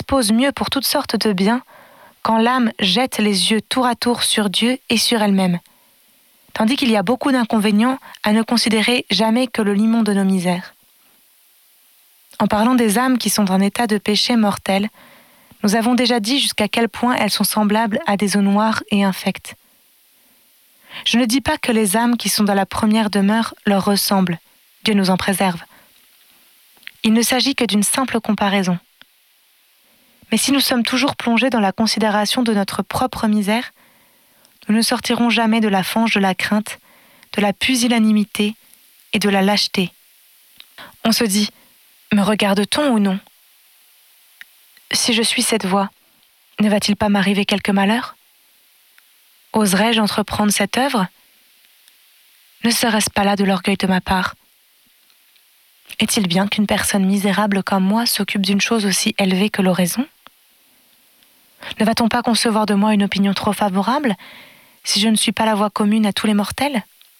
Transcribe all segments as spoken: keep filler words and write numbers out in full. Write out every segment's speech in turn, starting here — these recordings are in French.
dispose mieux pour toutes sortes de biens quand l'âme jette les yeux tour à tour sur Dieu et sur elle-même, tandis qu'il y a beaucoup d'inconvénients à ne considérer jamais que le limon de nos misères. En parlant des âmes qui sont en état de péché mortel, nous avons déjà dit jusqu'à quel point elles sont semblables à des eaux noires et infectes. Je ne dis pas que les âmes qui sont dans la première demeure leur ressemblent, Dieu nous en préserve. Il ne s'agit que d'une simple comparaison. Mais si nous sommes toujours plongés dans la considération de notre propre misère, nous ne sortirons jamais de la fange de la crainte, de la pusillanimité et de la lâcheté. On se dit, me regarde-t-on ou non ? Si je suis cette voie, ne va-t-il pas m'arriver quelque malheur ? Oserais-je entreprendre cette œuvre ? Ne serait-ce pas là de l'orgueil de ma part ? Est-il bien qu'une personne misérable comme moi s'occupe d'une chose aussi élevée que l'oraison ? Ne va-t-on pas concevoir de moi une opinion trop favorable si je ne suis pas la voie commune à tous les mortels ?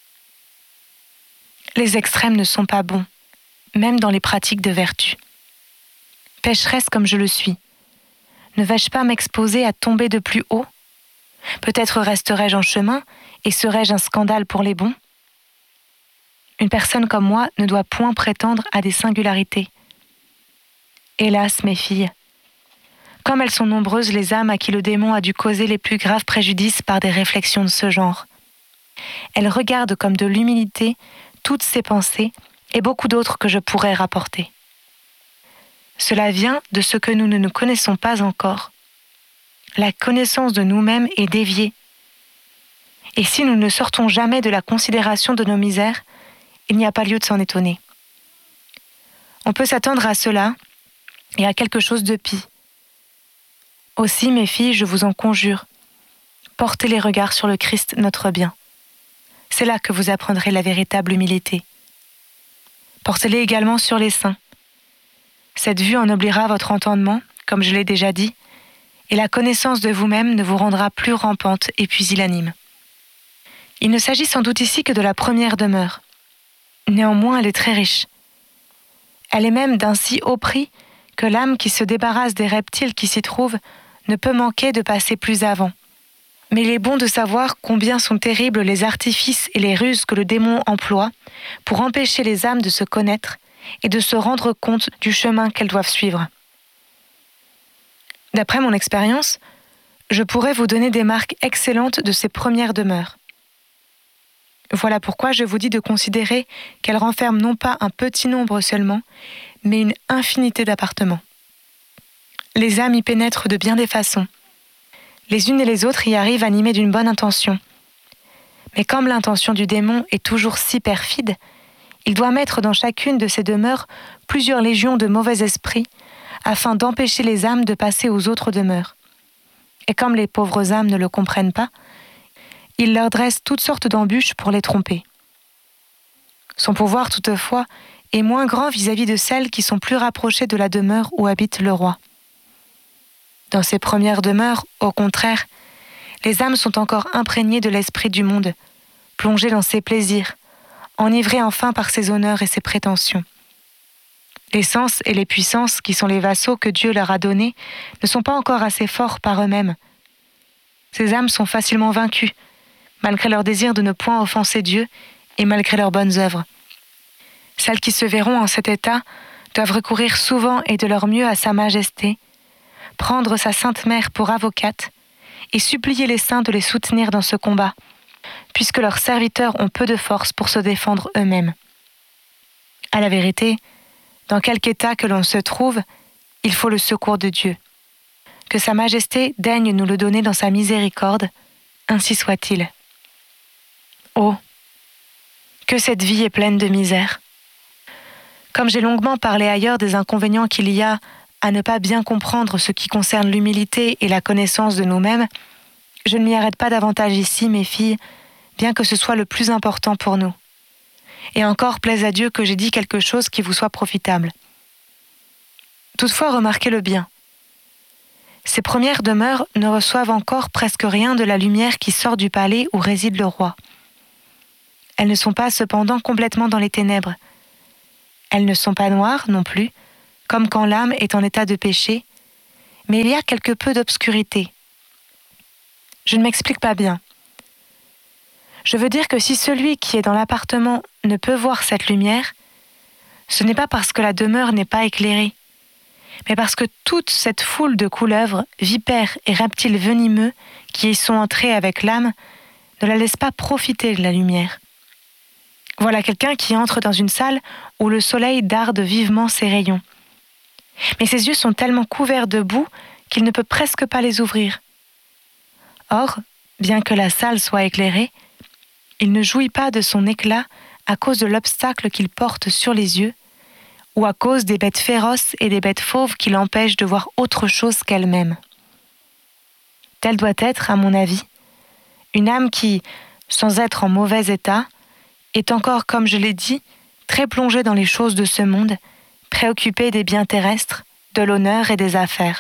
Les extrêmes ne sont pas bons, même dans les pratiques de vertu. Pécheresse comme je le suis, ne vais-je pas m'exposer à tomber de plus haut ? Peut-être resterai-je en chemin et serai-je un scandale pour les bons ? Une personne comme moi ne doit point prétendre à des singularités. Hélas, mes filles, comme elles sont nombreuses les âmes à qui le démon a dû causer les plus graves préjudices par des réflexions de ce genre. Elles regardent comme de l'humilité toutes ces pensées et beaucoup d'autres que je pourrais rapporter. Cela vient de ce que nous ne nous connaissons pas encore. La connaissance de nous-mêmes est déviée. Et si nous ne sortons jamais de la considération de nos misères, il n'y a pas lieu de s'en étonner. On peut s'attendre à cela et à quelque chose de pis. Aussi, mes filles, je vous en conjure, portez les regards sur le Christ, notre bien. C'est là que vous apprendrez la véritable humilité. Portez-les également sur les saints. Cette vue ennoblira votre entendement, comme je l'ai déjà dit, et la connaissance de vous-même ne vous rendra plus rampante et pusillanime. Il ne s'agit sans doute ici que de la première demeure. Néanmoins, elle est très riche. Elle est même d'un si haut prix que l'âme qui se débarrasse des reptiles qui s'y trouvent ne peut manquer de passer plus avant. Mais il est bon de savoir combien sont terribles les artifices et les ruses que le démon emploie pour empêcher les âmes de se connaître et de se rendre compte du chemin qu'elles doivent suivre. D'après mon expérience, je pourrais vous donner des marques excellentes de ces premières demeures. Voilà pourquoi je vous dis de considérer qu'elles renferment non pas un petit nombre seulement, mais une infinité d'appartements. Les âmes y pénètrent de bien des façons. Les unes et les autres y arrivent animées d'une bonne intention. Mais comme l'intention du démon est toujours si perfide, il doit mettre dans chacune de ces demeures plusieurs légions de mauvais esprits afin d'empêcher les âmes de passer aux autres demeures. Et comme les pauvres âmes ne le comprennent pas, il leur dresse toutes sortes d'embûches pour les tromper. Son pouvoir, toutefois, est moins grand vis-à-vis de celles qui sont plus rapprochées de la demeure où habite le roi. Dans ces premières demeures, au contraire, les âmes sont encore imprégnées de l'esprit du monde, plongées dans ses plaisirs, enivrées enfin par ses honneurs et ses prétentions. Les sens et les puissances qui sont les vassaux que Dieu leur a donnés ne sont pas encore assez forts par eux-mêmes. Ces âmes sont facilement vaincues, malgré leur désir de ne point offenser Dieu et malgré leurs bonnes œuvres. Celles qui se verront en cet état doivent recourir souvent et de leur mieux à Sa Majesté, prendre sa Sainte Mère pour avocate et supplier les saints de les soutenir dans ce combat, puisque leurs serviteurs ont peu de force pour se défendre eux-mêmes. À la vérité, dans quelque état que l'on se trouve, il faut le secours de Dieu. Que Sa Majesté daigne nous le donner dans sa miséricorde, ainsi soit-il. Oh, que cette vie est pleine de misère. Comme j'ai longuement parlé ailleurs des inconvénients qu'il y a à ne pas bien comprendre ce qui concerne l'humilité et la connaissance de nous-mêmes, je ne m'y arrête pas davantage ici, mes filles, bien que ce soit le plus important pour nous. Et encore, plaise à Dieu que j'ai dit quelque chose qui vous soit profitable. Toutefois, remarquez-le bien. Ces premières demeures ne reçoivent encore presque rien de la lumière qui sort du palais où réside le roi. Elles ne sont pas cependant complètement dans les ténèbres. Elles ne sont pas noires non plus, comme quand l'âme est en état de péché, mais il y a quelque peu d'obscurité. Je ne m'explique pas bien. Je veux dire que si celui qui est dans l'appartement ne peut voir cette lumière, ce n'est pas parce que la demeure n'est pas éclairée, mais parce que toute cette foule de couleuvres, vipères et reptiles venimeux qui y sont entrés avec l'âme ne la laisse pas profiter de la lumière. Voilà quelqu'un qui entre dans une salle où le soleil darde vivement ses rayons. Mais ses yeux sont tellement couverts de boue qu'il ne peut presque pas les ouvrir. Or, bien que la salle soit éclairée, il ne jouit pas de son éclat à cause de l'obstacle qu'il porte sur les yeux ou à cause des bêtes féroces et des bêtes fauves qui l'empêchent de voir autre chose qu'elle-même. Telle doit être, à mon avis, une âme qui, sans être en mauvais état, est encore, comme je l'ai dit, très plongée dans les choses de ce monde, préoccupée des biens terrestres, de l'honneur et des affaires.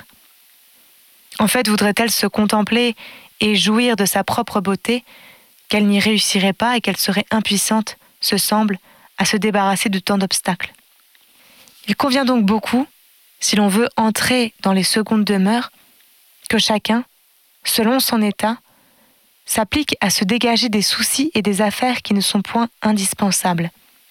En fait, voudrait-elle se contempler et jouir de sa propre beauté, qu'elle n'y réussirait pas et qu'elle serait impuissante, se semble, à se débarrasser de tant d'obstacles. Il convient donc beaucoup, si l'on veut entrer dans les secondes demeures, que chacun, selon son état, s'applique à se dégager des soucis et des affaires qui ne sont point indispensables.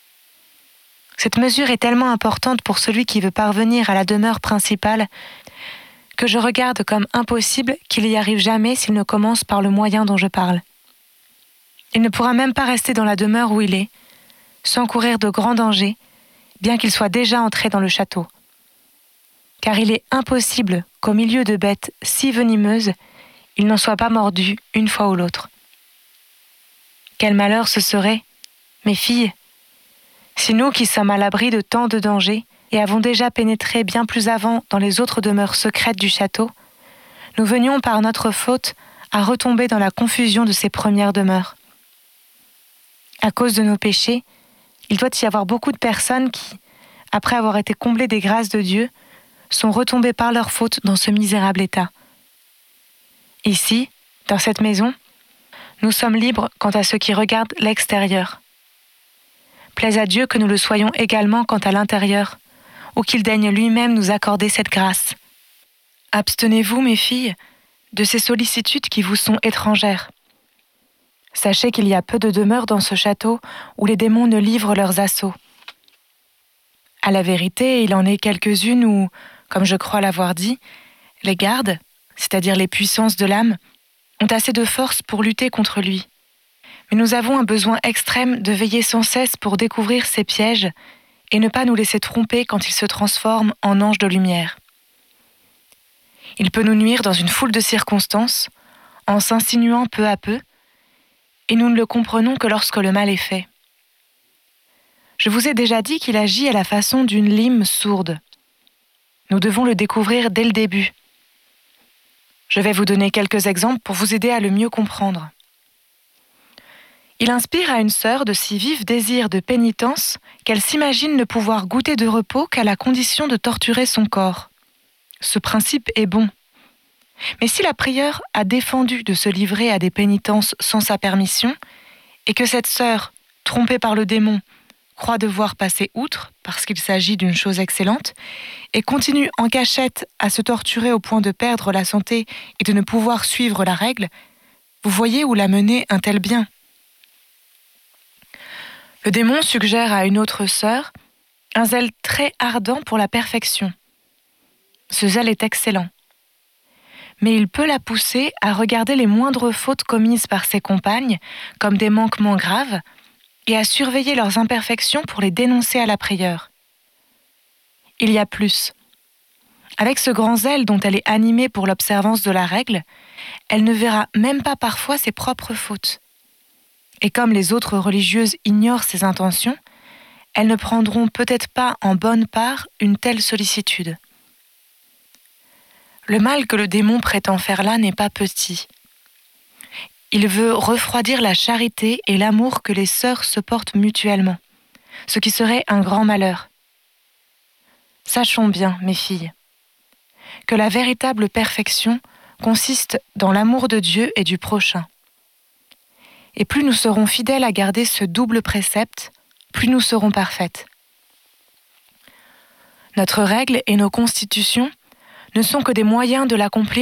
Cette mesure est tellement importante pour celui qui veut parvenir à la demeure principale que je regarde comme impossible qu'il y arrive jamais s'il ne commence par le moyen dont je parle. Il ne pourra même pas rester dans la demeure où il est, sans courir de grands dangers, bien qu'il soit déjà entré dans le château. Car il est impossible qu'au milieu de bêtes si venimeuses, il n'en soit pas mordu une fois ou l'autre. Quel malheur ce serait, mes filles, si nous qui sommes à l'abri de tant de dangers et avons déjà pénétré bien plus avant dans les autres demeures secrètes du château, nous venions par notre faute à retomber dans la confusion de ces premières demeures. À cause de nos péchés, il doit y avoir beaucoup de personnes qui, après avoir été comblées des grâces de Dieu, sont retombées par leur faute dans ce misérable état. Ici, dans cette maison, nous sommes libres quant à ce qui regarde l'extérieur. Plaise à Dieu que nous le soyons également quant à l'intérieur, ou qu'il daigne lui-même nous accorder cette grâce. Abstenez-vous, mes filles, de ces sollicitudes qui vous sont étrangères. Sachez qu'il y a peu de demeures dans ce château où les démons ne livrent leurs assauts. À la vérité, il en est quelques-unes où, comme je crois l'avoir dit, les gardes, c'est-à-dire les puissances de l'âme, ont assez de force pour lutter contre lui. Mais nous avons un besoin extrême de veiller sans cesse pour découvrir ses pièges et ne pas nous laisser tromper quand il se transforme en ange de lumière. Il peut nous nuire dans une foule de circonstances, en s'insinuant peu à peu, et nous ne le comprenons que lorsque le mal est fait. Je vous ai déjà dit qu'il agit à la façon d'une lime sourde. Nous devons le découvrir dès le début. Je vais vous donner quelques exemples pour vous aider à le mieux comprendre. Il inspire à une sœur de si vifs désirs de pénitence qu'elle s'imagine ne pouvoir goûter de repos qu'à la condition de torturer son corps. Ce principe est bon. Mais si la prieure a défendu de se livrer à des pénitences sans sa permission, et que cette sœur, trompée par le démon, croit devoir passer outre parce qu'il s'agit d'une chose excellente, et continue en cachette à se torturer au point de perdre la santé et de ne pouvoir suivre la règle, vous voyez où l'a menée un tel bien. Le démon suggère à une autre sœur un zèle très ardent pour la perfection. Ce zèle est excellent. Mais il peut la pousser à regarder les moindres fautes commises par ses compagnes comme des manquements graves et à surveiller leurs imperfections pour les dénoncer à la prieure. Il y a plus. Avec ce grand zèle dont elle est animée pour l'observance de la règle, elle ne verra même pas parfois ses propres fautes. Et comme les autres religieuses ignorent ses intentions, elles ne prendront peut-être pas en bonne part une telle sollicitude. Le mal que le démon prétend faire là n'est pas petit. Il veut refroidir la charité et l'amour que les sœurs se portent mutuellement, ce qui serait un grand malheur. Sachons bien, mes filles, que la véritable perfection consiste dans l'amour de Dieu et du prochain. Et plus nous serons fidèles à garder ce double précepte, plus nous serons parfaites. Notre règle et nos constitutions ne sont que des moyens de l'accomplir